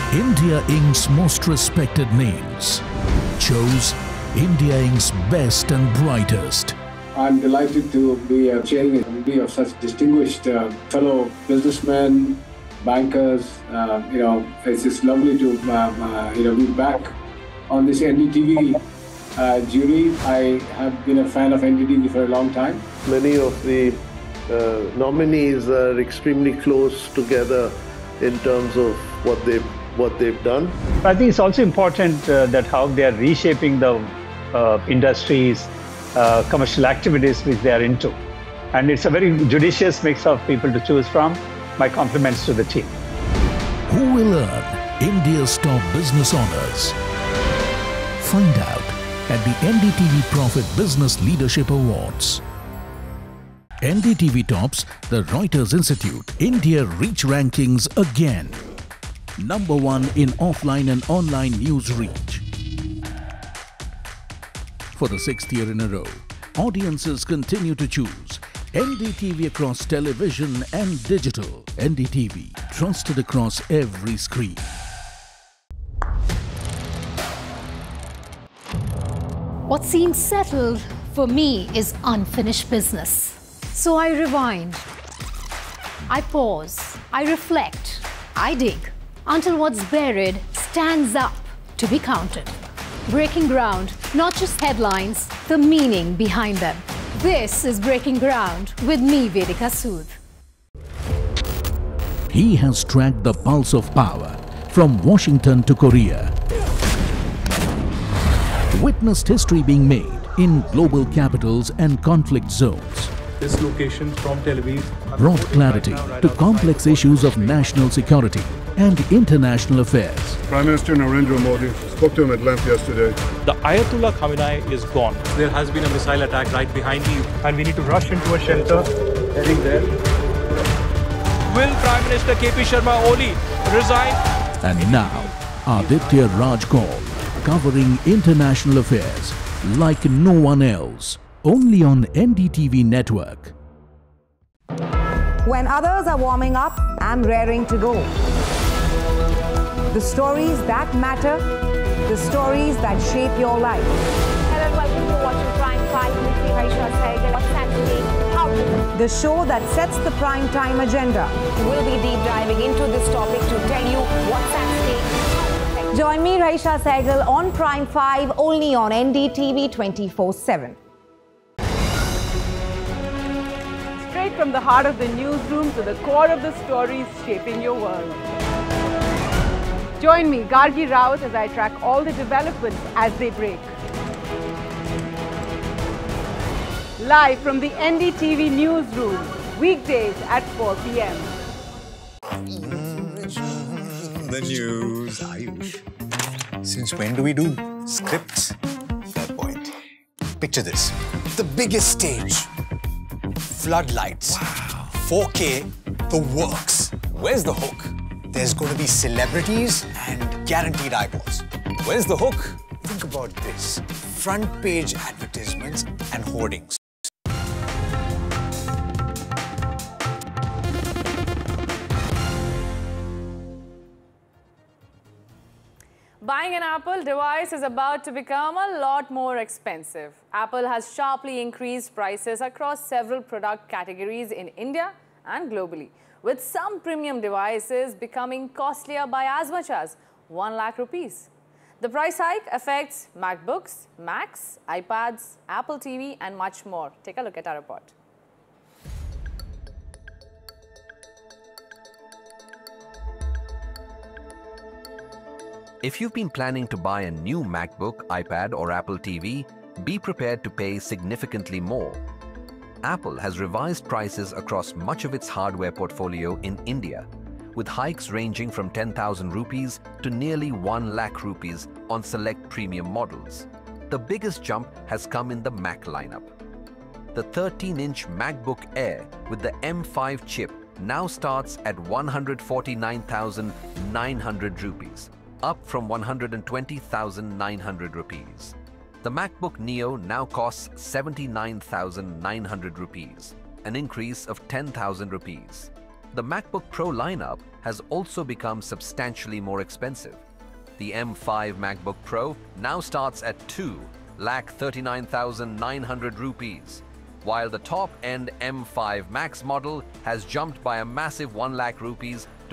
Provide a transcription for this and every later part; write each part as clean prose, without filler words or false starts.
India Inc.'s most respected names chose India Inc.'s best and brightest. I'm delighted to be chairing a committee of such distinguished fellow businessmen, bankers. It's just lovely to be back on this NDTV jury. I have been a fan of NDTV for a long time. Many of the nominees are extremely close together in terms of what they've done. I think it's also important that how they are reshaping the industries, commercial activities which they are into. And it's a very judicious mix of people to choose from. My compliments to the team. Who will earn India's top business honors? Find out at the NDTV Profit Business Leadership Awards. NDTV tops the Reuters Institute India Reach Rankings again. Number 1 in offline and online news reach. For the 6th year in a row, audiences continue to choose NDTV across television and digital. NDTV, trusted across every screen. What seems settled for me is unfinished business. So I rewind, I pause, I reflect, I dig until what's buried stands up to be counted. Breaking ground, not just headlines, the meaning behind them. This is Breaking Ground with me, Vedika Sood. He has tracked the pulse of power from Washington to Korea. Witnessed history being made in global capitals and conflict zones. This location from Tel Aviv Brought clarity to complex issues of national security and international affairs. Prime Minister Narendra Modi spoke to him at length yesterday. The Ayatollah Khamenei is gone. There has been a missile attack right behind you, and we need to rush into a shelter. Heading there. Will Prime Minister KP Sharma Oli resign? And now, Aditya Raj Kaul, covering international affairs like no one else, only on NDTV Network. When others are warming up, I'm raring to go. The stories that matter, the stories that shape your life. Hello and welcome to watching Prime 5 with me, Raisha Sehgal. What's Saturday? How? The show that sets the prime time agenda. We'll be deep diving into this topic to tell you what's at stake. Join me, Raisha Sehgal, on Prime 5, only on NDTV 24/7. Straight from the heart of the newsroom to the core of the stories shaping your world. Join me, Gargi Raut, as I track all the developments as they break. Live from the NDTV newsroom, weekdays at 4 p.m. The news, Ayush. Since when do we do scripts? Fair point. Picture this. The biggest stage. Floodlights. Wow. 4K. The works. Where's the hook? There's going to be celebrities and guaranteed eyeballs. Where's the hook? Think about this. Front page advertisements and hoardings. Buying an Apple device is about to become a lot more expensive. Apple has sharply increased prices across several product categories in India and globally, with some premium devices becoming costlier by as much as 1 lakh rupees. The price hike affects MacBooks, Macs, iPads, Apple TV and much more. Take a look at our report. If you've been planning to buy a new MacBook, iPad or Apple TV, be prepared to pay significantly more. Apple has revised prices across much of its hardware portfolio in India, with hikes ranging from 10,000 rupees to nearly 1 lakh rupees on select premium models. The biggest jump has come in the Mac lineup. The 13-inch MacBook Air with the M5 chip now starts at 149,900 rupees. Up from 120,900 rupees. The MacBook Neo now costs 79,900 rupees, an increase of 10,000 rupees. the MacBook Pro lineup has also become substantially more expensive. The M5 MacBook Pro now starts at 2,39,900 rupees, while the top-end M5 Max model has jumped by a massive 1 lakh rupees to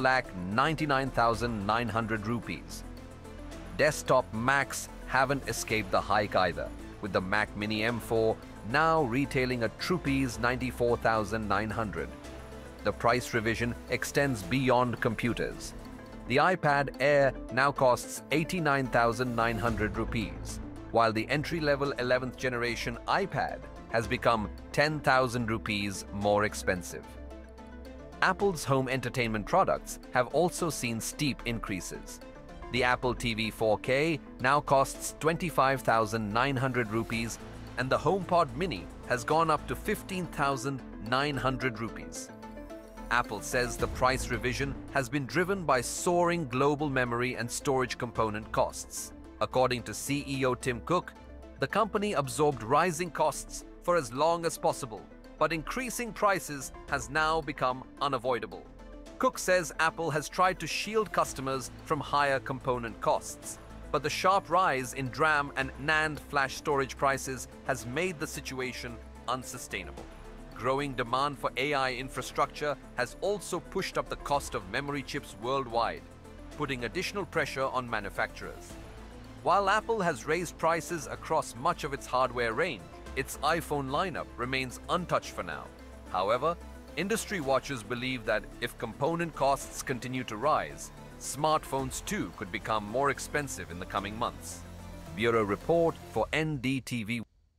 4,99,900 rupees. Desktop Macs haven't escaped the hike either, with the Mac Mini M4 now retailing at Rs 94,900. The price revision extends beyond computers. The iPad Air now costs 89,900 rupees, while the entry-level 11th generation iPad has become 10,000 rupees more expensive. Apple's home entertainment products have also seen steep increases. The Apple TV 4K now costs 25,900 rupees, and the HomePod Mini has gone up to 15,900 rupees. Apple says the price revision has been driven by soaring global memory and storage component costs. According to CEO Tim Cook, the company absorbed rising costs for as long as possible, but increasing prices has now become unavoidable. Cook says Apple has tried to shield customers from higher component costs, but the sharp rise in DRAM and NAND flash storage prices has made the situation unsustainable. Growing demand for AI infrastructure has also pushed up the cost of memory chips worldwide, putting additional pressure on manufacturers. While Apple has raised prices across much of its hardware range, its iPhone lineup remains untouched for now. However, industry watchers believe that if component costs continue to rise, smartphones too could become more expensive in the coming months. Bureau Report for NDTV.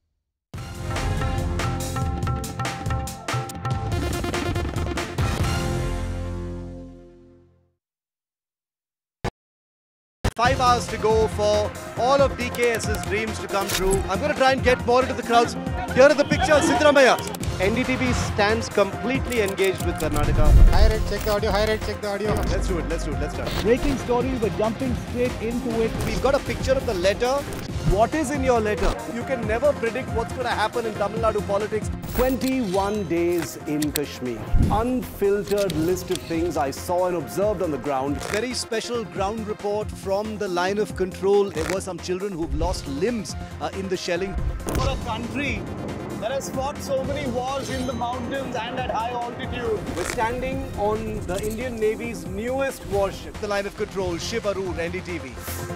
Five hours to go for all of DKS's dreams to come true. I'm going to try and get more into the crowds. Here are the pictures, Siddaramaiah. NDTV stands completely engaged with Karnataka. High rate, check the audio. High rate, check the audio. Let's do it. Let's start. Breaking story, we're jumping straight into it. We've got a picture of the letter. What is in your letter? You can never predict what's going to happen in Tamil Nadu politics. 21 days in Kashmir. Unfiltered list of things I saw and observed on the ground. Very special ground report from the line of control. There were some children who've lost limbs in the shelling. For a country that has fought so many wars in the mountains and at high altitude. We're standing on the Indian Navy's newest warship. The line of control, Shiv Arun, NDTV.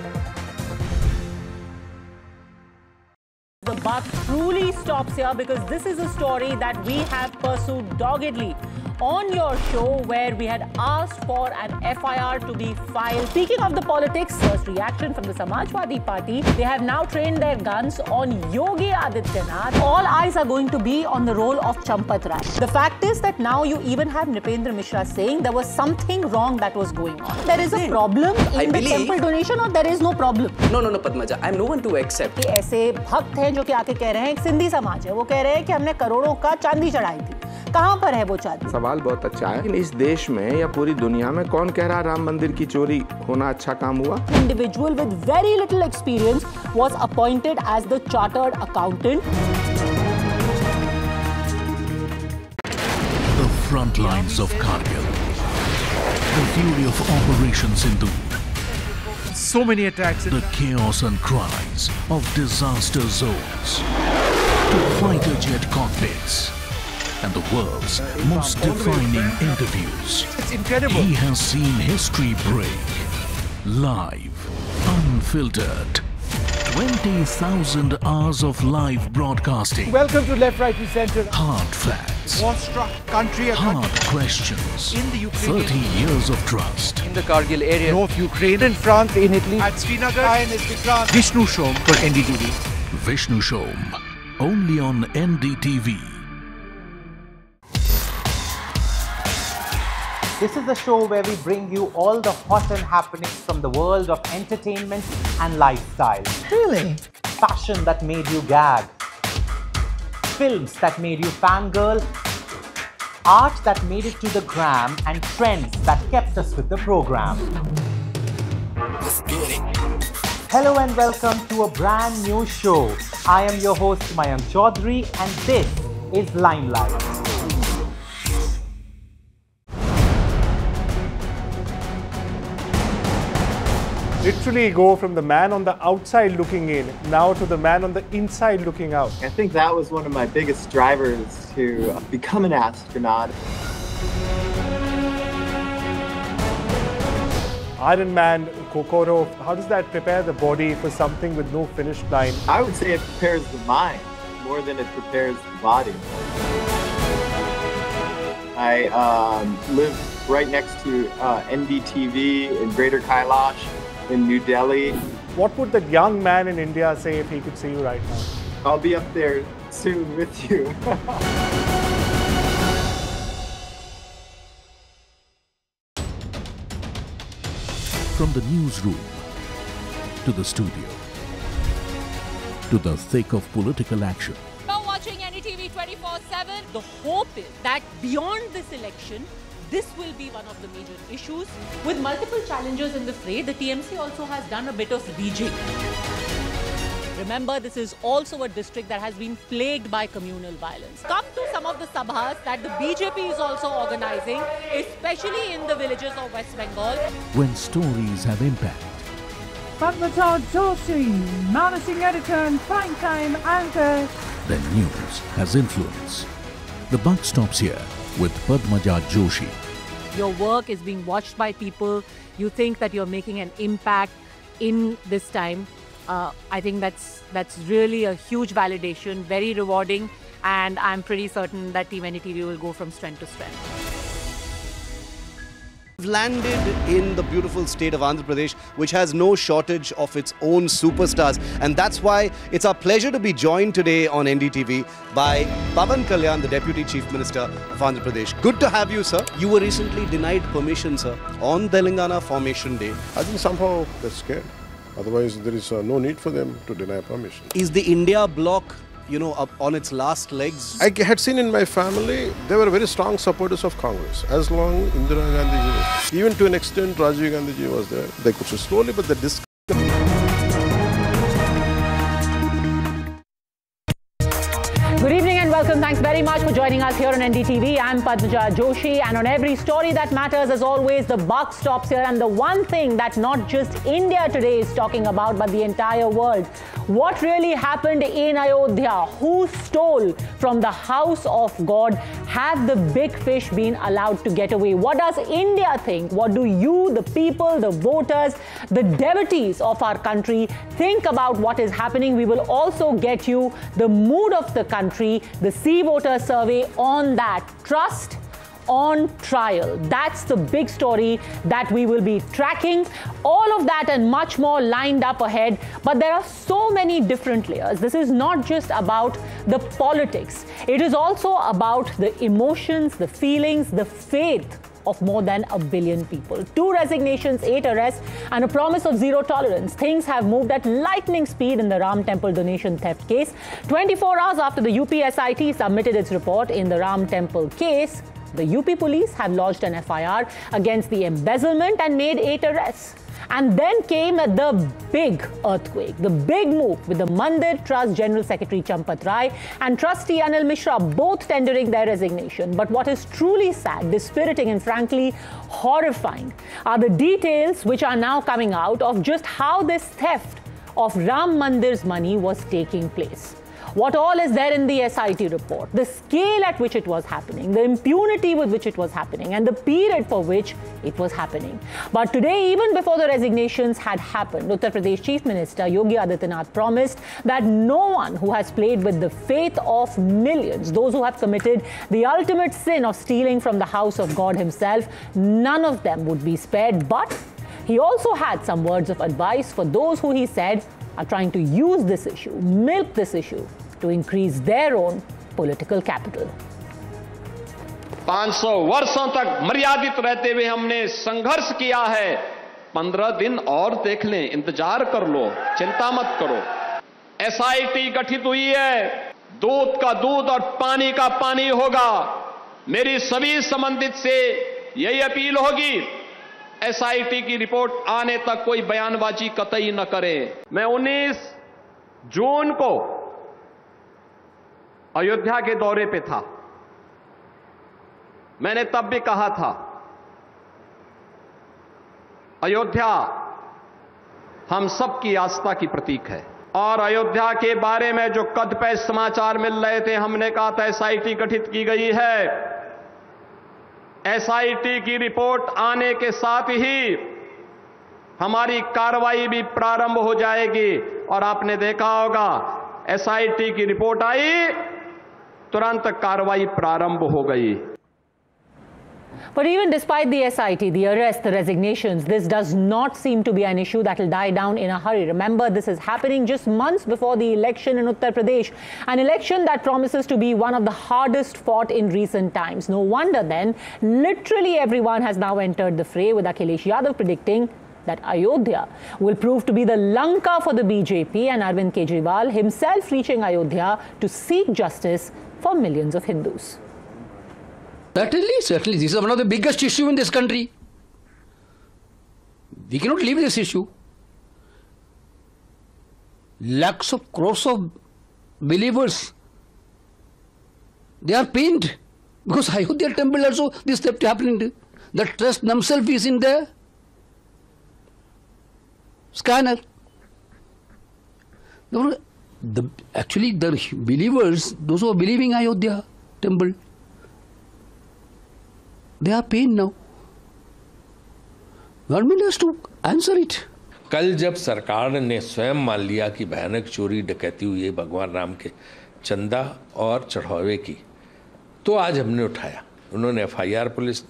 The buck truly stops here because this is a story that we have pursued doggedly on your show, where we had asked for an FIR to be filed. Speaking of the politics, first reaction from the Samajwadi Party, they have now trained their guns on Yogi Adityanath. All eyes are going to be on the role of Champat Rai. The fact is that now you even have Nripendra Mishra saying there was something wrong that was going on. There is a problem in the temple donation, or there is no problem? No, Padmaja, I am no one to accept. ऐसे भक्त हैं जो कि आके कह रहे हैं, एक सिंधी समाज है, वो कह रहे हैं कि हमने करोड़ों का चांदी चढ़ाई थी. कहाँ पर है वो चांदी? सवाल बहुत अच्छा है, लेकिन इस देश में या पूरी दुनिया में कौन कह रहा राम मंदिर की चोरी होना अच्छा काम हुआ? Individual with very little experience was appointed as the chartered accountant. The front lines of Kargil, the fury of Operation Sindhu, so many attacks, the chaos and cries of disaster zones, to fighter jet cockpits, and the world's most defining interviews. It's incredible. He has seen history break. Live, unfiltered. 20,000 hours of live broadcasting. Welcome to Left, Right, Center. Hard facts. War-struck country. Hard questions. In the Ukraine. 30 years of trust. In the Kargil area. North Ukraine. In France. In Italy. At Srinagar. INS Vikrant. Vishnu Shom for NDTV. Vishnu Shom. Only on NDTV. This is the show where we bring you all the hot and happenings from the world of entertainment and lifestyle. Really? Fashion that made you gag. Films that made you fangirl. Art that made it to the gram, and trends that kept us with the program. Hello and welcome to a brand new show. I am your host Mayank Chaudhary, and this is Limelight. literally go from the man on the outside looking in now to the man on the inside looking out. I think that was one of my biggest drivers to become an astronaut. Ironman, Kokoro, how does that prepare the body for something with no finish line? I would say it prepares the mind more than it prepares the body. I live right next to NDTV in Greater Kailash in New Delhi. What would that young man in India say if he could see you right now? I'll be up there soon with you. From the newsroom to the studio to the thick of political action. Now watching NDTV 24/7, the hope is that beyond this election, this will be one of the major issues. With multiple challengers in the fray, the TMC also has done a bit of rejigging. Remember, this is also a district that has been plagued by communal violence. Come to some of the sabhas that the BJP is also organizing, especially in the villages of West Bengal. When stories have impact. Padmaja Joshi, managing editor and primetime anchor. Then news has influence. The buck stops here with Padmaja Joshi. Your work is being watched by people. You think that you're making an impact in this time. I think that's really a huge validation, very rewarding, and I'm pretty certain that Team NDTV will go from strength to strength. We've landed in the beautiful state of Andhra Pradesh, which has no shortage of its own superstars. And that's why it's our pleasure to be joined today on NDTV by Pawan Kalyan, the Deputy Chief Minister of Andhra Pradesh. Good to have you, sir. You were recently denied permission, sir, on Telangana Formation Day. I think somehow they're scared. Otherwise, there is no need for them to deny permission. Is the India bloc, up on its last legs? I had seen in my family, they were very strong supporters of Congress. As long Indira Gandhi was, even to an extent Rajiv Gandhi was there, they could slowly, but the Good evening and welcome. Thanks very much for joining us here on NDTV. I'm Padmaja Joshi, and on every story that matters, as always, the buck stops here. And the one thing that not just India today is talking about, but the entire world. What really happened in Ayodhya? Who stole from the house of God? Have the big fish been allowed to get away? What does India think? What do you, the people, the voters, the devotees of our country think about what is happening? We will also get you the mood of the country, the Sea Voter survey on that. Trust on trial. That's the big story that we will be tracking. All of that and much more lined up ahead. But there are so many different layers. This is not just about the politics. It is also about the emotions, the feelings, the faith of more than 1 billion people. 2 resignations, 8 arrests, and a promise of zero tolerance. Things have moved at lightning speed in the Ram Temple donation theft case. 24 hours after the UPSIT submitted its report in the Ram Temple case, the UP police have lodged an FIR against the embezzlement and made 8 arrests. And then came the big earthquake, the big move with the Mandir Trust General Secretary Champat Rai and Trustee Anil Mishra both tendering their resignation. But what is truly sad, dispiriting and frankly horrifying are the details which are now coming out of just how this theft of Ram Mandir's money was taking place. What all is there in the SIT report, the scale at which it was happening, the impunity with which it was happening, and the period for which it was happening. But today, even before the resignations had happened, Uttar Pradesh Chief Minister Yogi Adityanath promised that no one who has played with the faith of millions, those who have committed the ultimate sin of stealing from the house of God himself, none of them would be spared. But he also had some words of advice for those who he said are trying to use this issue, milk this issue, to increase their own political capital. 500 वर्षों तक मर्यादित रहते हुए हमने संघर्ष किया है. 15 दिन और देख लें, इंतजार कर लो, चिंता मत करो. SIT गठित हुई है, दूध का दूध और पानी का पानी होगा. मेरी सभी संबंधित से यही अपील होगी, SIT की रिपोर्ट आने तक कोई बयानबाजी कतई न करें. मैं 19 जून को अयोध्या के दौरे पे था. मैंने तब भी कहा था, अयोध्या हम सबकी आस्था की प्रतीक है। और अयोध्या के बारे में जो कदपैस समाचार मिल रहे थे, हमने कहा था एसआईटी गठित की गई है। एसआईटी की रिपोर्ट आने के साथ ही हमारी कार्रवाई भी प्रारंभ हो जाएगी। और आपने देखा होगा एसआईटी की रिपोर्ट आई, तुरंत कार्रवाई प्रारंभ हो गई। But even despite the SIT, the arrests, the resignations, this does not seem to be an issue that will die down in a hurry. Remember, this is happening just months before the election in Uttar Pradesh, an election that promises to be one of the hardest fought in recent times. No wonder then, literally everyone has now entered the fray, with Akhilesh Yadav predicting that Ayodhya will prove to be the Lanka for the BJP, and Arvind Kejriwal himself reaching Ayodhya to seek justice for millions of Hindus. Certainly. This is one of the biggest issues in this country. We cannot leave this issue. Lakhs of crores of believers, they are pained because Ayodhya temple also this theft happening. The trust themselves is in the scanner. Actually, the believers, those who are believing Ayodhya temple, they are pained now. Government has to answer it. कल जब सरकार ने स्वयं मान लिया कि भयानक चोरी डकैती हुई है भगवान राम के चंदा और चढ़ावे की, तो आज हमने उठाया। उन्होंने एफआईआर पुलिस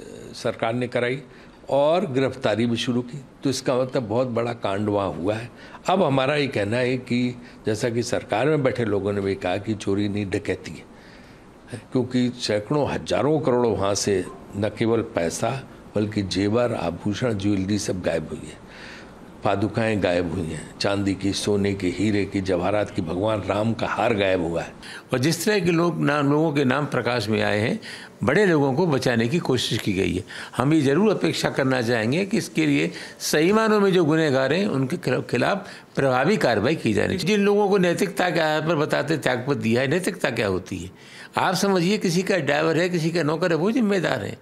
सरकार ने कराई और गिरफ्तारी भी शुरू की। तो इसका मतलब बहुत बड़ा कांड वहाँ हुआ है। अब हमारा ये कहना है कि जैसा कि सरकार में बैठे लोगों ने भी कहा कि चोरी नहीं डकैती है, क्योंकि सैकड़ों हजारों करोड़ों वहाँ से न केवल पैसा बल्कि जेवर, आभूषण, ज्वेलरी सब गायब हुई है। पादुकाएं गायब हुई हैं, चांदी की, सोने की, हीरे की, जवाहरात की, भगवान राम का हार गायब हुआ है। और जिस तरह के लोगों के नाम प्रकाश में आए हैं, बड़े लोगों को बचाने की कोशिश की गई है। हम ये ज़रूर अपेक्षा करना चाहेंगे कि इसके लिए सही मानों में जो गुनहगार हैं उनके खिलाफ प्रभावी कार्रवाई की जानी चाहिए। जिन लोगों को नैतिकता के आधार पर बताते त्यागपत्र दिया है, नैतिकता क्या होती है? आप समझिए किसी का ड्राइवर है, किसी का नौकर है, वो जिम्मेदार है।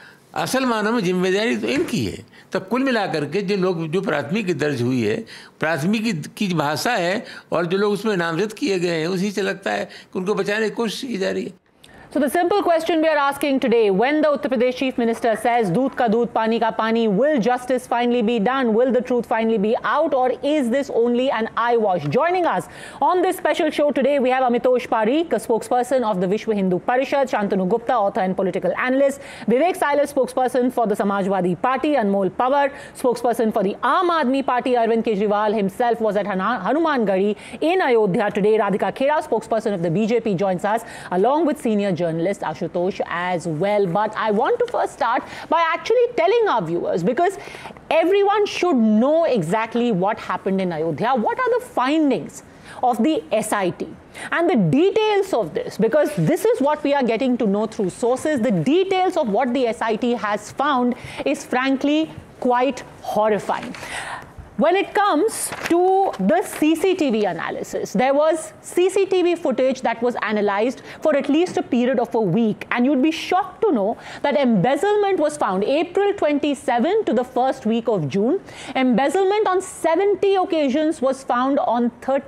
असल मानों में जिम्मेदारी तो इनकी है। तो कुल मिलाकर के जो प्राथमिकी दर्ज हुई है, प्राथमिकी की भाषा है और जो लोग उसमें नामजद किए गए हैं, उसी से लगता है कि उनको बचाने की कोशिश की जा रही है। So the simple question we are asking today, when the Uttar Pradesh Chief Minister says "Doodh ka doodh, pani ka pani," will justice finally be done? Will the truth finally be out, or is this only an eyewash? Joining us on this special show today, we have Amitosh Parikh, a spokesperson of the Vishwa Hindu Parishad, Shantanu Gupta, author and political analyst, Vivek Silas, spokesperson for the Samajwadi Party, Anmol Pawar, spokesperson for the Aam Aadmi Party. Arvind Kejriwal himself was at Hanumangarhi in Ayodhya today. Radhika Khera, spokesperson of the BJP, joins us along with senior journalist Ashutosh as well. But I want to first start by actually telling our viewers, because everyone should know exactly what happened in Ayodhya. What are the findings of the SIT and the details of this, because this is what we are getting to know through sources. The details of what the SIT has found is frankly quite horrifying. When it comes to the CCTV analysis, there was CCTV footage that was analyzed for at least a period of a week, and you'd be shocked to know that embezzlement was found April 27 to the first week of June. Embezzlement on 70 occasions was found on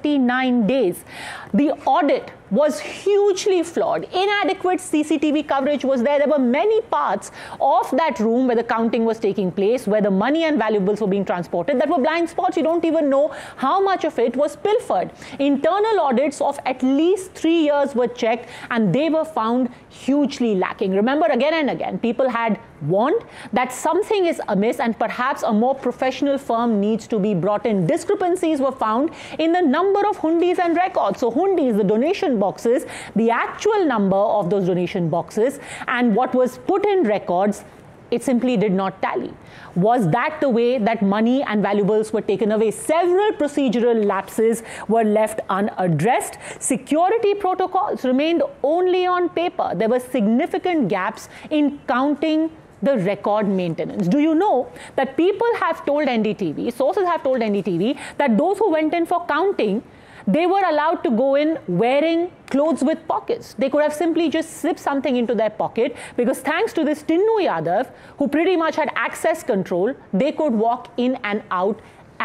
39 days. The audit was hugely flawed. Inadequate CCTV coverage was there. There were many parts of that room where the counting was taking place, where the money and valuables were being transported, that were blind spots. You don't even know how much of it was pilfered. Internal audits of at least 3 years were checked, and they were found hugely lacking. Remember, again and again, people had warned that something is amiss and perhaps a more professional firm needs to be brought in. Discrepancies were found in the number of hundis and records. So hundis, the donation boxes, the actual number of those donation boxes, and what was put in records, it simply did not tally. Was that the way that money and valuables were taken away? Several procedural lapses were left unaddressed. Security protocols remained only on paper. There were significant gaps in counting the record maintenance. Do you know that people have told NDTV, sources have told NDTV, that those who went in for counting, they were allowed to go in wearing clothes with pockets. They could have simply just slipped something into their pocket, because thanks to this Tinnu Yadav, who pretty much had access control, they could walk in and out at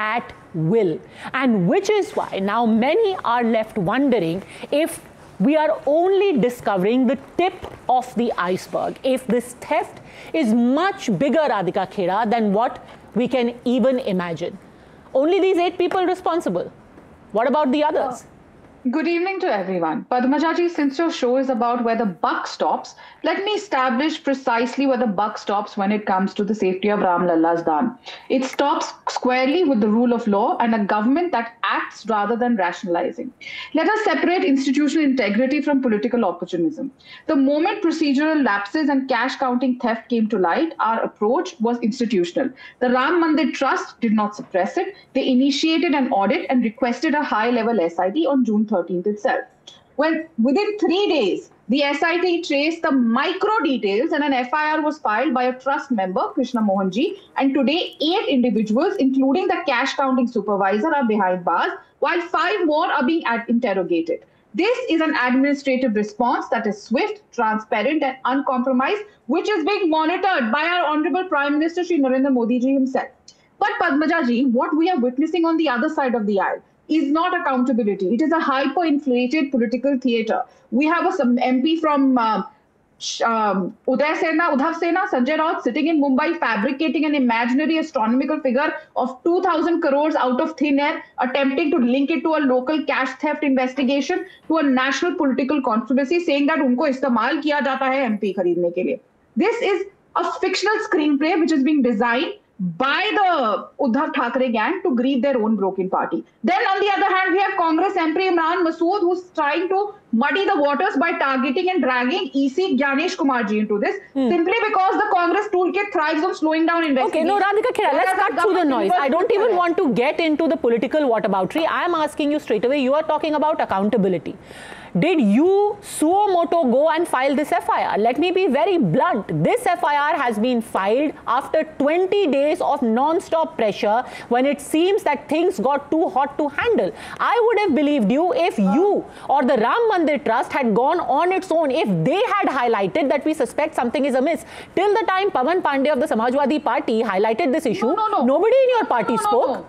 will. And which is why now many are left wondering if we are only discovering the tip of the iceberg, if this theft is much bigger, Radhika Kheda, than what we can even imagine. Only these 8 people responsible. What about the others? Good evening to everyone. Padmaja ji, since your show is about where the buck stops, let me establish precisely where the buck stops when it comes to the safety of Ram Lalla's Daan. It stops squarely with the rule of law and a government that acts rather than rationalizing. Let us separate institutional integrity from political opportunism. The moment procedural lapses and cash counting theft came to light, our approach was institutional. The Ram Mandir Trust did not suppress it. They initiated an audit and requested a high-level SIT on June 13th itself. When within 3 days, the SIT traced the micro details and an FIR was filed by a trust member, Krishna Mohanji, and today 8 individuals, including the cash counting supervisor, are behind bars, while 5 more are being interrogated. This is an administrative response that is swift, transparent and uncompromised, which is being monitored by our Honorable Prime Minister Shri Narendra Modi ji himself. But Padmaja ji, what we are witnessing on the other side of the aisle is not accountability. It is a hyper-inflated political theatre. We have a MP from Udhav Sena, Sanjay Raut, sitting in Mumbai, fabricating an imaginary astronomical figure of 2,000 crores out of thin air, attempting to link it to a local cash theft investigation, to a national political controversy, saying that unko istemal kiya jata hai MP kharidne ke liye. This is a fictional screenplay which is being designed by the Uddhav Thackeray gang to grieve their own broken party. Then on the other hand, we have Congress MP Imran Masood, who's trying to muddy the waters by targeting and dragging EC Gyanesh Kumar ji into this, simply because the Congress toolkit thrives on slowing down investigations. Okay, no, Radhika Kheda, let's cut through the noise. I don't even want to get into the political whataboutery. I am asking you straight away, you are talking about accountability. Did you, suo moto, go and file this FIR? Let me be very blunt. This FIR has been filed after 20 days of non-stop pressure when it seems that things got too hot to handle. I would have believed you if you or the Ram Mandir Trust had gone on its own, if they had highlighted that we suspect something is amiss. Till the time Pawan Pandey of the Samajwadi Party highlighted this issue, nobody in your party spoke.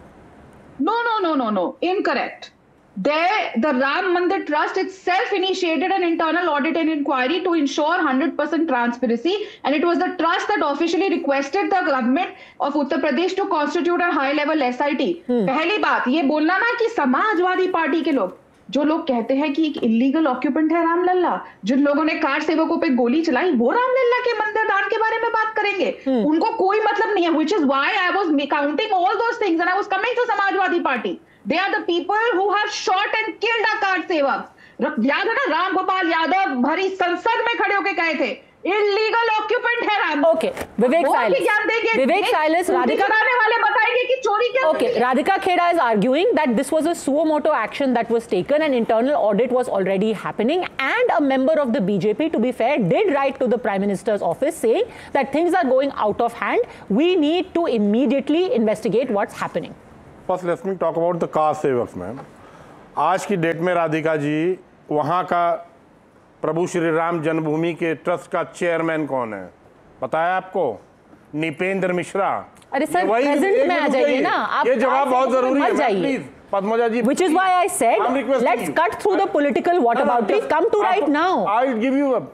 No. Incorrect. The Ram Mandir Trust itself initiated an internal audit and inquiry to ensure 100% transparency, and it was the trust that officially requested the government of Uttar Pradesh to constitute a high-level SIT. पहली बात ये बोलना ना कि Samajwadi party के लोग, जो लोग कहते हैं कि एक इलीगल ऑक्यूपेंट है राम लल्ला, जिन लोगों ने कार सेवकों पे गोली चलाई, वो राम लल्ला के मंदिर दान के बारे में बात करेंगे, उनको कोई मतलब नहीं है. Which is why I was counting all those things and I was coming to Samajwadi Party. They are the people who have shot and killed our car sevaks. याद है ना, राम गोपाल यादव भरी संसद में खड़े होकर कहे थे इलीगल ऑक्यूपेंट है Ram. Okay, Vivek Silas, Radhika वाले बताएंगे कि चोरी क्या. Okay, Radhika Kheda is arguing that this was a suo moto action that was taken, an internal audit was already happening, and a member of the BJP, to be fair, did write to the Prime Minister's office saying that things are going out of hand. We need to immediately investigate what's happening. First, let me talk about the car sevaks, ma'am. आज की date में राधिका जी, वहाँ का प्रभु श्री राम जन्मभूमि के trust का chairman कौन है? पता है आपको? निपेंद्र मिश्रा. अरे सर, प्रेजेंट में आ जाइए ना. ये जवाब बहुत जरूरी है, please. Padmaja ji, which is why I said let's cut through the political whataboutery. Come to right now. I'll give you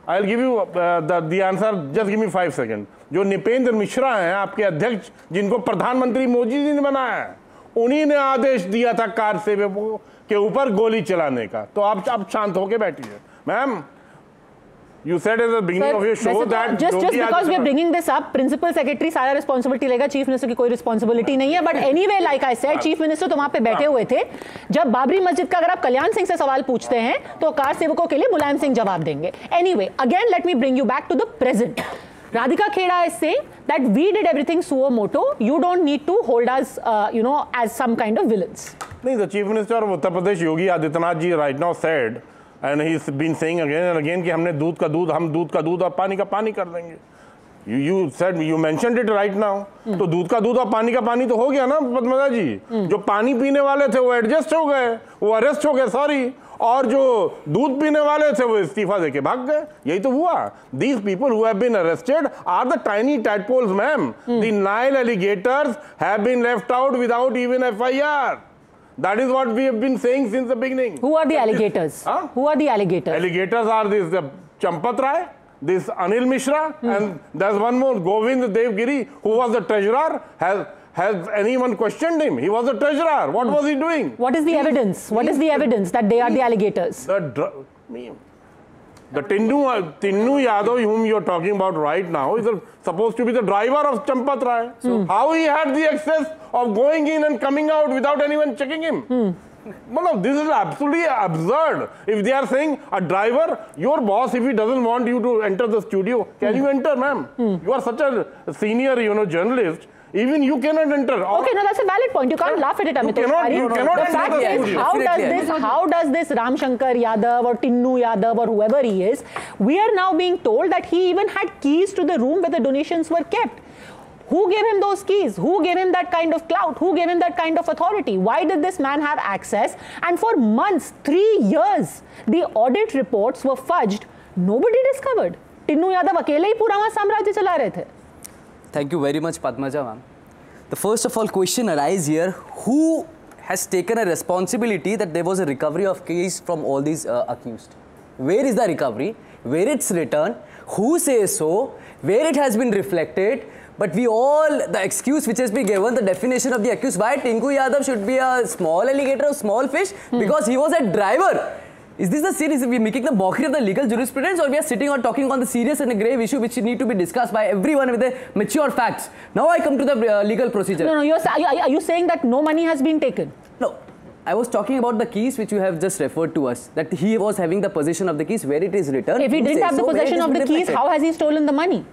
the answer. Just give me 5 seconds. जो निपेंद्र मिश्रा हैं, आपके अध्यक्ष, जिनको प्रधानमंत्री मोदी जी ने बनाया है, उन्हीं ने आदेश दिया था कार सेवकों के ऊपर गोली चलाने का. तो आप शांत होके बैठिए. Ma'am, you said at the beginning of your show that just because we are bringing this up, principal secretary सारा responsibility लेगा, chief minister की कोई responsibility नहीं है. But anyway, like I said, chief minister तो वहाँ पे बैठे हुए थे. जब बाबरी मस्जिद का अगर आप कल्याण सिंह से सवाल पूछते हैं, तो कार सेवकों के लिए मुलायम सिंह जवाब देंगे. Anyway, again, let me bring you back to the present. Radhika Kheda is saying that we did everything suo moto. You don't need to hold us, as some kind of villains. No, the Chief Minister of Uttar Pradesh, Yogi Adityanath ji, right now said, and he's been saying again and again, कि हमने दूध का दूध, हम दूध का दूध और पानी का पानी कर देंगे. You mentioned it right now. तो दूध का दूध और पानी का पानी तो हो गया ना, पद्मजा जी. जो पानी पीने वाले थे वो एडजस्ट हो गए, वो अरेस्ट हो गए, सॉरी. और जो दूध पीने वाले थे वो इस्तीफा देके भाग गए। यही तो हुआ। These people who have been arrested are the tiny tadpoles, ma'am. The Nile alligators have been left out without even FIR. That is what we have been saying since the beginning. Who are the alligators? Who are the alligators? Alligators are this Champat Rai, this Anil Mishra, and there's one more, Govind Devgiri, who was the treasurer. Has anyone questioned him? He was the treasurer. What was he doing? What is the evidence? What is the evidence that they are the alligators? The Tinnu Yadav, whom you are talking about right now, is supposed to be the driver of Champat Rai. So how he had the access of going in and coming out without anyone checking him? No, this is absolutely absurd. If they are saying a driver, your boss, if he doesn't want you to enter the studio, can you enter, ma'am? You are such a senior, journalist. Even you cannot enter. Okay, no, that's a valid point. You can't laugh at it, Amitosh Pari. The fact is, how does this Ram Shankar Yadav or Tinnu Yadav or whoever he is, we are now being told that he even had keys to the room where the donations were kept. Who gave him those keys? Who gave him that kind of clout? Who gave him that kind of authority? Why did this man have access? And for months, 3 years, the audit reports were fudged. Nobody discovered. Tinnu Yadav अकेले ही पूरा वहाँ साम्राज्य चला रहे थे. Thank you very much, Padmaja ma'am. The first of all question arises here, who has taken a responsibility that there was a recovery of keys from all these accused? Where is the recovery? Where it's returned? Who says so? Where it has been reflected? But we all, the excuse which has been given, the definition of the accused, why Tinku Yadav should be a small alligator or small fish? Because he was a driver. Is this the series? We are making the mockery of the legal jurisprudence, or we are sitting on talking on the serious and a grave issue which need to be discussed by everyone with the mature facts? Now I come to the legal procedure. No, are you saying that no money has been taken? No. I was talking about the keys which you have just referred to us, that he was having the possession of the keys, where it is returned. If he didn't have the possession of the keys, how has he stolen the money?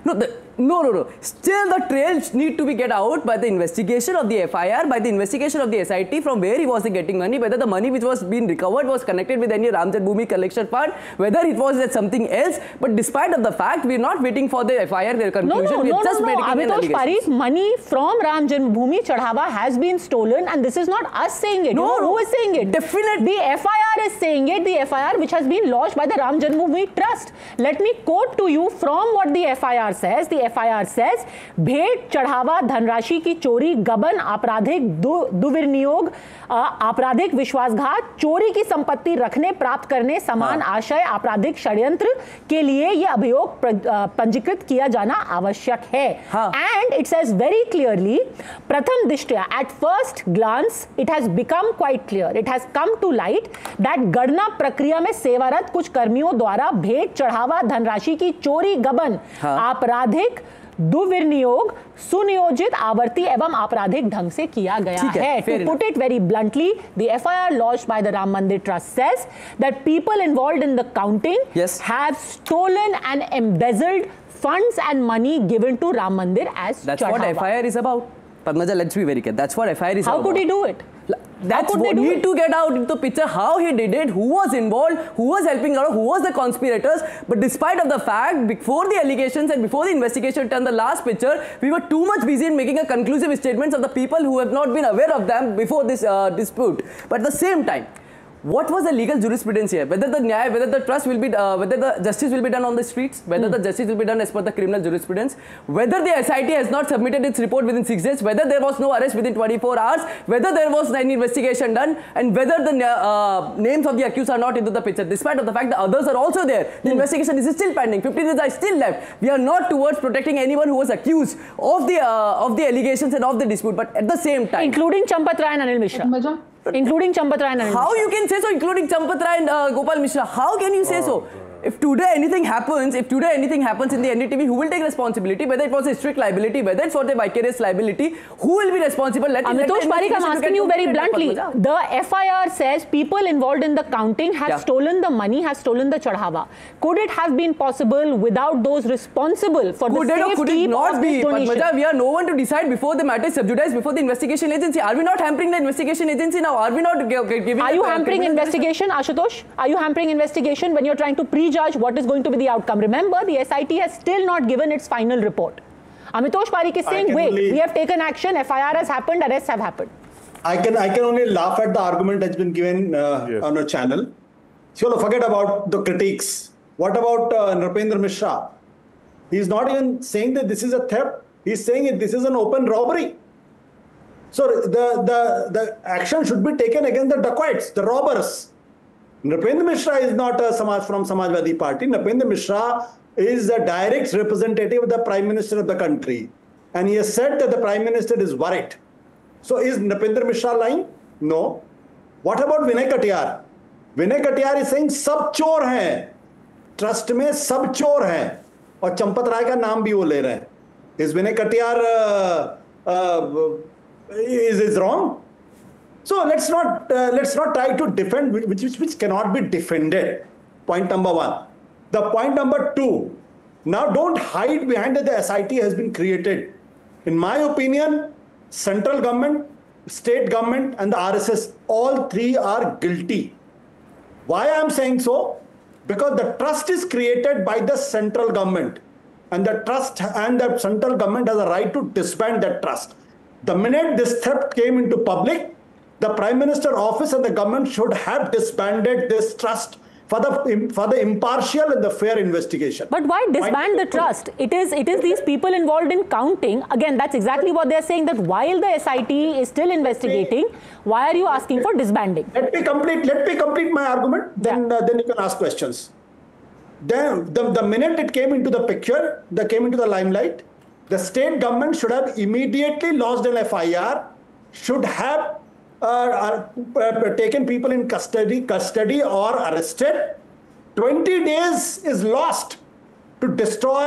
No. Still the trails need to be get out by the investigation of the FIR, by the investigation of the SIT, from where he was getting money, whether the money which was being recovered was connected with any Ram Janmabhoomi collection fund, whether it was something else. But despite of the fact, we are not waiting for the FIR, their conclusion. We are just waiting for Amitosh Pari's money from Ram Janmabhoomi Chadhawa has been stolen, and this is not us saying it. No, who is saying it? Definitely. The FIR is saying it, the FIR which has been lodged by the Ram Janmabhoomi Trust. Let me quote to you from what the FIR says. The FIR says, भेंट चढ़ावा धनराशि की चोरी, गबन, आपराधिक दुर्विनियोग, आपराधिक विश्वासघात, चोरी की संपत्ति रखने, प्राप्त करने, समान आशय, आपराधिक षड्यंत्र के लिए यह अभियोग पंजीकृत किया जाना आवश्यक है. And it says very clearly, प्रथम दृष्टया, at first glance, it has become quite clear. It has come to light that गणना प्रक्रिया में सेवारत कुछ कर्मियों द्वारा भेंट चढ़ावा धनराशि की चोरी, गबन, आपराधिक दुर्विनियोग सुनियोजित, आवर्ती एवं आपराधिक ढंग से किया गया है. To put it very bluntly, the FIR lodged by the Ram Mandir Trust says that people involved in the counting have stolen and embezzled funds and money given to Ram Mandir as That's Chadhawa. what FIR is about. Padmaja, let's be very clear. That's what FIR is about. How could he do it? That's what need to get out into the picture, how he did it, who was involved, who was helping out, who was the conspirators. But despite of the fact, before the allegations and before the investigation turned the last picture, we were too much busy in making a conclusive statements of the people who have not been aware of them before this dispute. But at the same time, what was the legal jurisprudence here? Whether the Nyaya, whether the trust will be, whether the justice will be done on the streets, whether the justice will be done as per the criminal jurisprudence, whether the SIT has not submitted its report within 6 days, whether there was no arrest within 24 hours, whether there was any investigation done, and whether the names of the accused are not into the picture. Despite of the fact the others are also there, the investigation is still pending. 15 days are still left. We are not towards protecting anyone who was accused of the allegations and of the dispute. But at the same time, including Champat Rai and Anil Mishra. Including Champat Rai and Anil Mishra. How you can say so, including Champat Rai and Gopal Mishra? How can you say so? If today anything happens in the NDTV, who will take responsibility? Whether it was a strict liability, whether it's for the vicarious liability, who will be responsible? Amitosh Parikh, I'm asking you very bluntly. The FIR says people involved in the counting have stolen the money, have stolen the chadhawa. Could it have been possible without those responsible for the safety could it not of be? this donation? Padmaja, we are no one to decide before the matter is subjudiced, before the investigation agency. Are we not hampering the investigation agency now? Are we not giving? Are you hampering investigation, Ashutosh? Are you hampering investigation when you're trying to prejudge what is going to be the outcome? Remember, the SIT has still not given its final report. Amitosh Parikh is saying, wait, we have taken action, FIR has happened, arrests have happened. I can only laugh at the argument that's been given on a channel. So forget about the critiques. What about Nrpendra Mishra? He's not even saying that this is a theft. He's saying this is an open robbery. So the action should be taken against the dacoits, the robbers. Nrpendra Mishra is not from Samajwadi Party. Nrpendra Mishra is the direct representative of the Prime Minister of the country. And he has said that the Prime Minister is worried. So is Nrpendra Mishra lying? No. What about Vinay Katiyar? Vinay Katiyar is saying सब चोर हैं, trust में सब चोर हैं, और चंपत राय का नाम भी वो ले रहे हैं. Is Vinay Katiyar is wrong? So let's not try to defend which cannot be defended. Point number one. The point number two. Now don't hide behind that the SIT has been created. In my opinion, central government, state government, and the RSS, all three are guilty. Why I am saying so? Because the trust is created by the central government, and the trust and the central government has a right to disband that trust. The minute this theft came into public, the Prime Minister office and the government should have disbanded this trust for the impartial and the fair investigation. But why disband the trust? It is these people involved in counting. Again, that's exactly what they're saying, that while the SIT is still investigating, why are you asking for disbanding? Let me complete my argument, then you can ask questions. Then the minute it came into the picture, that came into the limelight, the state government should have immediately lodged an FIR, should have taken people in custody or arrested. 20 days is lost to destroy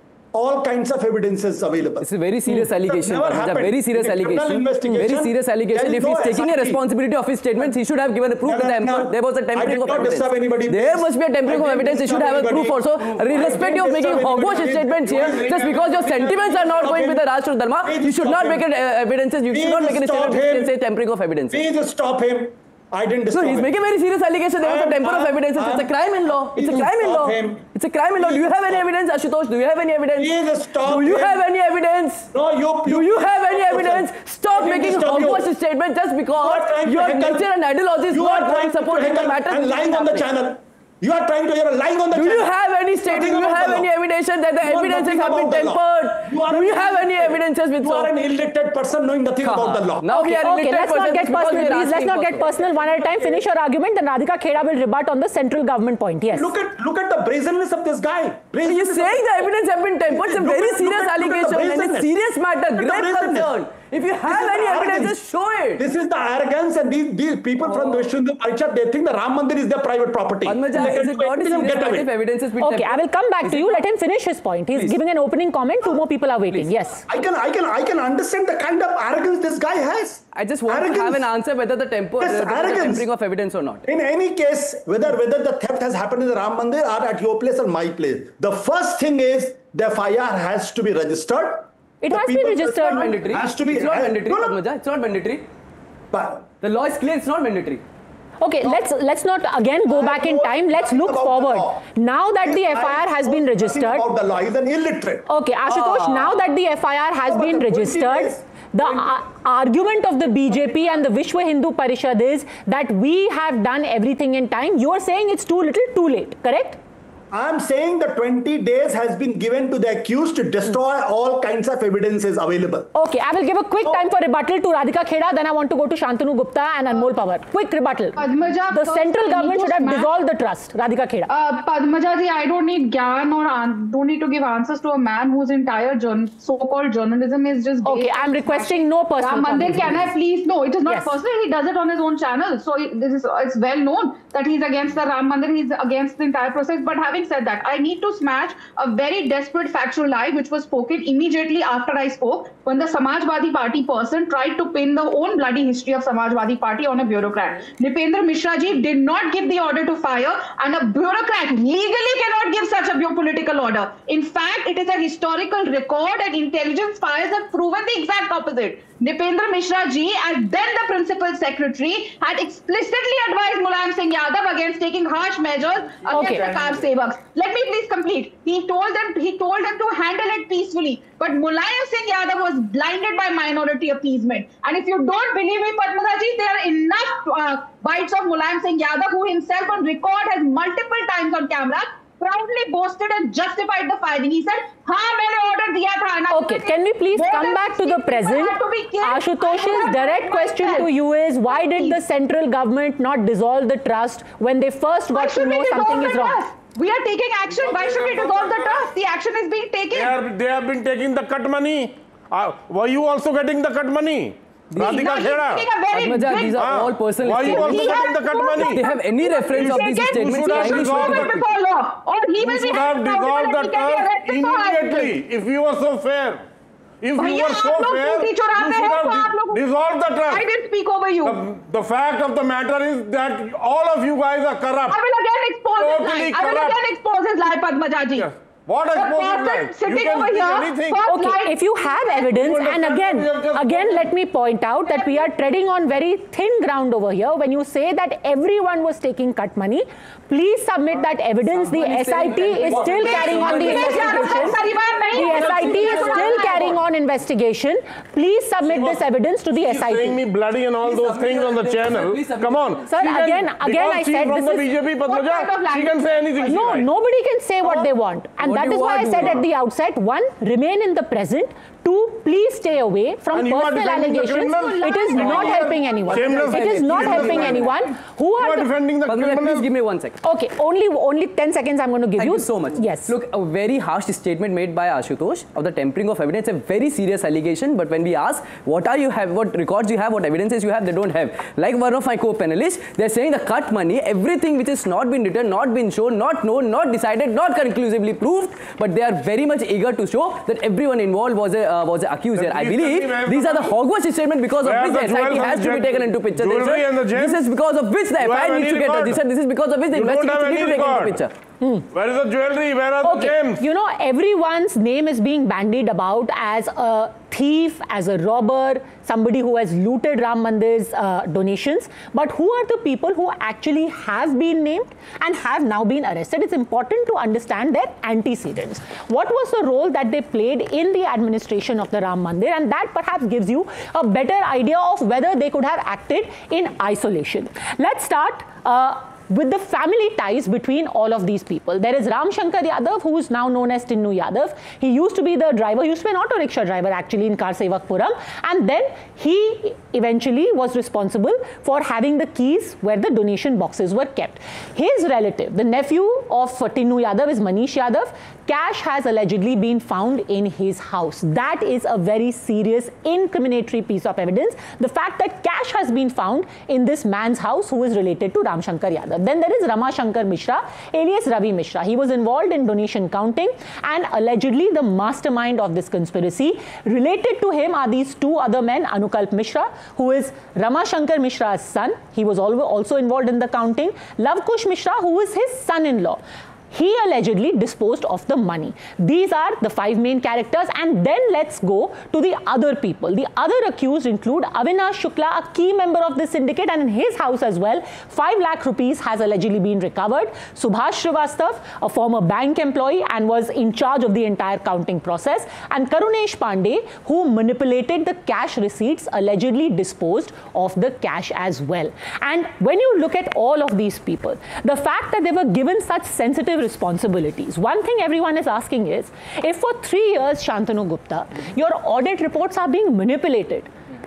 all kinds of evidences available. It's a very serious allegation. Very serious allegation. Very serious allegation. If he's taking a responsibility of his statements, he should have given a proof to them. There was a tempering of evidence. There must be a tempering of evidence. He should have a proof also. Irrespective of making hogwash statements here, just because your sentiments are not going with the Rashtra Dharma, you should not make evidences. You should not make a statement which can say tempering of evidence. Please stop him. I didn't stop him. So he's making very serious allegation. There was a temper of evidence. It's a crime in law. It's a crime in law. It's a crime in law. Do you have any evidence, Ashutosh? Do you have any evidence? Please stop. Do you have any evidence? No, Do you have any evidence? Stop making hogwash statement just because your nature and ideology is not going supporting the matter. And lying on the channel. You are trying to hear a lying on the channel. Do you have any statement? Do you have any evidences that the evidences have been tempered? Do you have any evidences with? You are an illiterate person knowing nothing about the law. Now we are okay, let's not get personal, please. Let's not get personal. One at a time. Finish your argument. Then Radhika Kheda will rebut on the central government point. Yes. Look at the brazenness of this guy. You're saying the evidence have been tempered. It's a very serious allegation and a serious matter. Great concern. If you have any evidence, just show it. This is the arrogance, and these people from Vishnu Hindu Pariषद, they think the Ram Mandir is their private property. Is it not a serious matter if evidence has been tempered? Okay, I will come back to you. Let him finish his point. He's giving an opening comment. Two more people are waiting. Yes. I can understand the kind of arrogance this guy has. I just want to have an answer whether the tempering of evidence or not. In any case, whether the theft has happened in the Ram Mandir or at your place or my place, the first thing is the FIR has to be registered. It has been registered. Mandatory. Has to be. It's not mandatory, Padmaja. It's not mandatory. But the law is clear. It's not mandatory. Okay, let's not again go back in time. Let's look forward. Now that the FIR has been registered. About the law, he's an illiterate. Okay, Ashutosh. Now that the FIR has been registered, the argument of the BJP and the Vishwa Hindu Parishad is that we have done everything in time. You are saying it's too little, too late. Correct? I'm saying the 20 days has been given to the accused to destroy all kinds of evidences available. Okay, I will give a quick time for rebuttal to Radhika Kheda. Then I want to go to Shantanu Gupta and Anmol Pawar. Quick rebuttal. Padmaja, the central government should have dissolved the trust. Radhika Kheda. Padmaja ji, I don't need gyan or don't need to give answers to a man whose entire so-called journalism is just. Okay, I'm requesting no personal. Mandir, can I please? No, it is not personal. He does it on his own channel. So it's well known that he's against the Ram Mandir. He's against the entire process. But having said that, I need to smash a very desperate factual lie which was spoken immediately after I spoke, when the Samajwadi Party person tried to pin the own bloody history of Samajwadi Party on a bureaucrat. Nrpendra Mishra ji did not give the order to fire, and a bureaucrat legally cannot give such a political order. In fact, it is a historical record, and intelligence files have proven the exact opposite. Nipendra Mishra ji, and then the principal secretary, had explicitly advised Mulayam Singh Yadav against taking harsh measures against the car sevaks. Let me please complete. He told them to handle it peacefully, but Mulayam Singh Yadav was blinded by minority appeasement. And if you don't believe me, Padmaja ji, there are enough bites of Mulayam Singh Yadav, who himself on record has multiple times on camera proudly boasted and justified the firing. He said, "Haan, maine order diya tha." Okay, can we please come back to the present? Ashutosh's direct question to you is, why did the central government not dissolve the trust when they first got to know something is wrong? We are taking action. Why should we dissolve the trust? The action is being taken. They have been taking the cut money. Were you also getting the cut money? Radhika Khera. Padmaja, these are all personal Why you also getting the cut money? If they have any reference of these statements, you should have dissolved the trust immediately. If you were so fair. If you were so fair, you should have dissolved the trust. I didn't speak over you. The fact of the matter is that all of you guys are corrupt. I will again expose his lie. I will again expose his lie, Padmaja ji. Yes. What exposes sitting over here. Okay, if you have evidence, and again, let me point out that we are treading on very thin ground over here. When you say that everyone was taking cut money, please submit that evidence. The SIT is still carrying on the investigation. The SIT is still carrying on investigation. Please submit this evidence to the SIT. Saying me bloody and all those things on the channel. Come on. Sir, again, I said from the BJP, Padmaja, she can say anything. No, nobody can say what they want. And that is why I said at the outset, one, remain in the present. Two, please stay away from personal allegations. It is not helping anyone. It is not helping anyone. Who are defending the criminal? Please give me 1 second. Okay, only 10 seconds I'm going to give you. Thank you so much. Yes. Look, a very harsh statement made by Ashutosh of the tempering of evidence, a very serious allegation. But when we ask, what records you have, what evidences you have, they don't have. Like one of my co-panelists, they're saying the cut money, everything which has not been written, not been shown, not known, not decided, not conclusively proved, but they are very much eager to show that everyone involved was an accuser. I believe these are the hogwash statement because of which the SIT has to be taken into picture. This is because of which the FIR needs to get registered. This is because of which the investigation needs to be taken into picture. Where is the jewelry? Where are the gems? You know, everyone's name is being bandied about as a thief, as a robber, somebody who has looted Ram Mandir's donations. But who are the people who actually have been named and have now been arrested? It's important to understand their antecedents. What was the role that they played in the administration of the Ram Mandir? And that perhaps gives you a better idea of whether they could have acted in isolation. Let's start with the family ties between all of these people. There is Ram Shankar Yadav, who is now known as Tinnu Yadav. He used to be the driver, he used to be an auto rickshaw driver actually in Karsevakpuram, and then he eventually was responsible for having the keys where the donation boxes were kept. His relative, the nephew of Tinnu Yadav, is Manish Yadav. Cash has allegedly been found in his house. That is a very serious incriminatory piece of evidence. The fact that cash has been found in this man's house who is related to Ram Shankar Yadav. Then there is Rama Shankar Mishra, alias Ravi Mishra. He was involved in donation counting and allegedly the mastermind of this conspiracy. Related to him are these two other men, Anukalp Mishra, who is Rama Shankar Mishra's son. He was also involved in the counting. Lavkush Mishra, who is his son-in-law. He allegedly disposed of the money. These are the 5 main characters, and then let's go to the other people. The other accused include Avinash Shukla, a key member of this syndicate, and in his house as well, 5 lakh rupees has allegedly been recovered. Subhash Srivastav, a former bank employee and was in charge of the entire counting process, and Karunesh Pandey, who manipulated the cash receipts, allegedly disposed of the cash as well. And when you look at all of these people, the fact that they were given such sensitive responsibilities. One thing everyone is asking is, if for 3 years, Shantanu Gupta, your audit reports are being manipulated,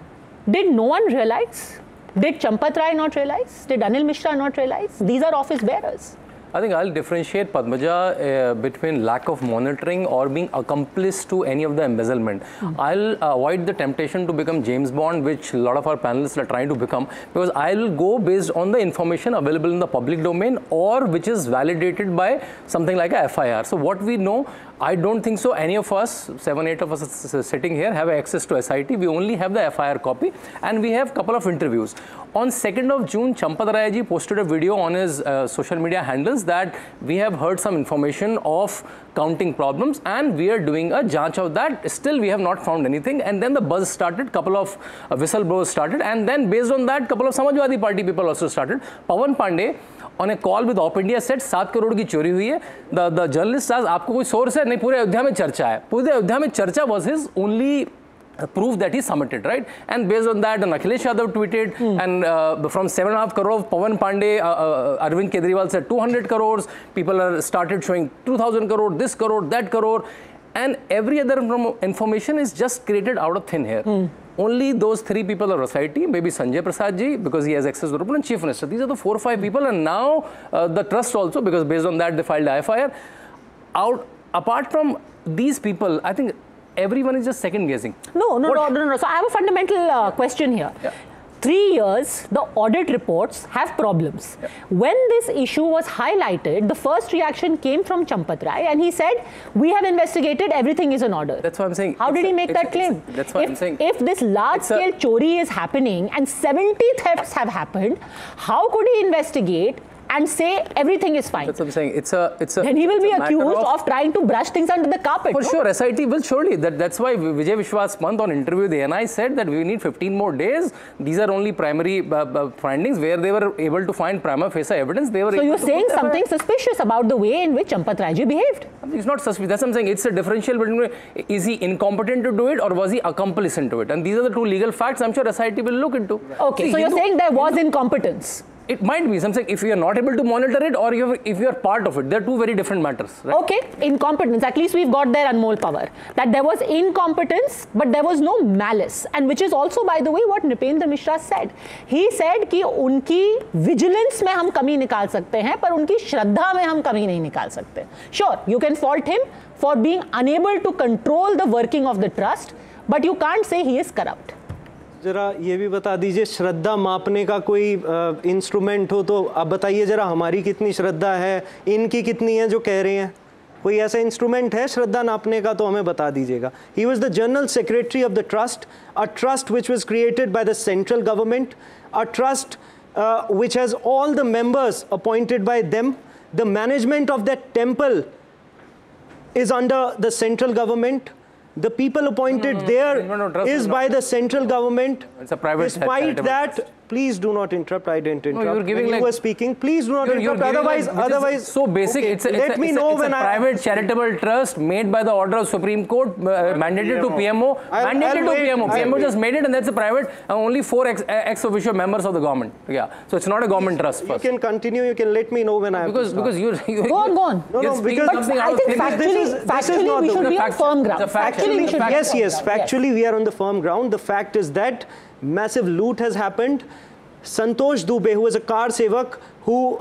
did no one realize? Did Champat Rai not realize? Did Anil Mishra not realize? These are office bearers. I think I'll differentiate, Padmaja, between lack of monitoring or being accomplice to any of the embezzlement. I'll avoid the temptation to become James Bond, which a lot of our panelists are trying to become, because I'll go based on the information available in the public domain or which is validated by something like a FIR. So what we know, I don't think so. Any of us, 7-8 of us sitting here, have access to SIT. We only have the FIR copy, and we have a couple of interviews. On 2nd of June, Champad Rai ji posted a video on his social media handles that we have heard some information of counting problems, and we are doing a janch of that. Still, we have not found anything. And then the buzz started, couple of whistleblowers started, and then based on that, couple of Samajwadi Party people also started. Pawan Pandey, on a call with Op India, said 7 crore की चोरी हुई है. The journalist asked, आपको कोई source है? नहीं, पूरे अयोध्या में चर्चा है. पूरे अयोध्या में चर्चा was his only proof that he submitted, right? And based on that, Akhilesh Yadav tweeted, and from 7.5 crore, Pawan Pandey, Arvind Kejriwal said 200 crores. People are started showing 2,000 crore, this crore, that crore, and every other information is just created out of thin air. Only those 3 people are SIT, maybe Sanjay Prasad ji, because he has access to the report, and Chief Minister. These are the 4 or 5 people, and now the trust also, because based on that, they filed the FIR. Apart from these people, I think everyone is just second guessing. No. So I have a fundamental question here. Yeah. 3 years, the audit reports have problems. Yeah. When this issue was highlighted, the first reaction came from Champad Rai, and he said, we have investigated, everything is in order. That's what I'm saying. How did he make that claim? That's what I'm saying. If this large-scale chori is happening and 70 thefts have happened, how could he investigate and say everything is fine? That's what I'm saying. It's a. Then he will be accused of trying to brush things under the carpet. For sure, SIT will surely. That's why Vijay Vishwas Pant on interview with the NI said that we need 15 more days. These are only primary findings where they were able to find prima facie evidence. They were. So you're saying something suspicious about the way in which Champad Rai ji behaved? It's not suspicious. That's what I'm saying. It's a differential between is he incompetent to do it or was he accomplice into it? And these are the 2 legal facts I'm sure SIT will look into. Okay, so you're saying there was incompetence? It might be something if you are not able to monitor it or if you are part of it. They are 2 very different matters. Right? Okay, incompetence. At least we've got their Anmol power. That there was incompetence, but there was no malice. And which is also, by the way, what Nripendra Mishra said. He said कि उनकी vigilance में हम कमी निकाल सकते हैं, पर उनकी श्रद्धा में हम कमी नहीं निकाल सकते. Sure, you can fault him for being unable to control the working of the trust, but you can't say he is corrupt. जरा ये भी बता दीजिए, श्रद्धा मापने का कोई इंस्ट्रूमेंट हो तो आप बताइए जरा, हमारी कितनी श्रद्धा है, इनकी कितनी है जो कह रहे हैं. कोई ऐसा इंस्ट्रूमेंट है श्रद्धा नापने का तो हमें बता दीजिएगा. He was the general secretary of the trust, a trust which was created by the central government, a trust which has all the members appointed by them. The management of that temple is under the central government. The people appointed there is by the central government. It's a private. Despite that, please do not interrupt. I didn't interrupt. No, you're giving when you were speaking, please do not interrupt. Otherwise, so basic. Okay, let me know when I. It's a private charitable trust made by the order of Supreme Court, mandated to PMO. Mandated to PMO. PMO just made it, and that's a private. Only 4 ex officio members of the government. Yeah, so it's not a government trust. You can continue. You can let me know when I. Because you go on. No, because I think factually we should be on firm ground. Yes. Factually, we are on the firm ground. The fact is that massive loot has happened. Santosh Dubey, who was a car sevak, who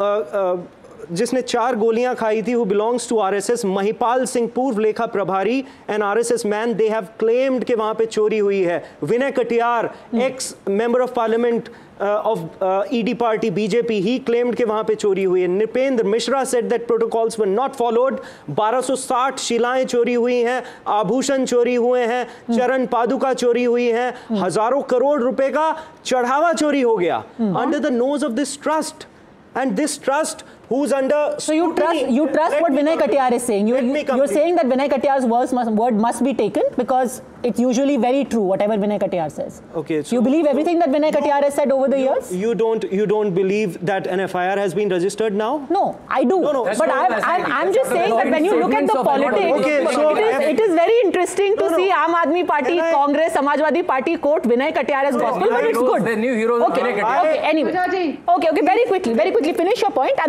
जिसने 4 गोलियां खाई थी, who belongs to RSS, Mahipal Singh, पूर्व लेखा प्रभारी, an RSS man, they have claimed कि वहाँ पे चोरी हुई है. Vinay Katiyar, ex-member of parliament of ED party, BJP, he claimed कि वहाँ पे चोरी हुई है. Nripendra Mishra said that protocols were not followed. 1260 शिलाएं चोरी हुई हैं, आभूषण चोरी हुए हैं, चरण पादुका चोरी हुई हैं, हजारों करोड़ रुपए का चढ़ावा चोरी हो गया. Under the nose of this trust. And this trust, who's under so you trust what Vinay Katiyar is saying. You're saying that Vinay Katiyar's word must be taken because it's usually very true, whatever Vinay Katiyar says. Okay. So you believe everything that Vinay Katiyar has said over the years? You don't believe that an FIR has been registered now? No, I do. No. But I'm just saying that when you look at the politics, okay, so it is very interesting to see Aam Aadmi Party, Congress, Samajwadi Party quote Vinay Katiyar as gospel, but it's good. The new heroes of Vinay Katiyar. Okay, anyway. Okay, very quickly, finish your point.